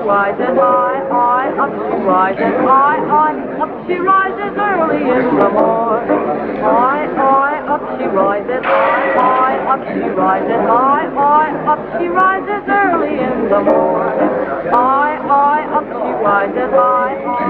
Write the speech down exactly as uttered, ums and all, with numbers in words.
rises, I, I, up she rises, I, I, up she rises early in the morning. I, I, up she rises, I, I, up she rises, I, I, up she rises early in the morning. I, I, up she rises, I, I.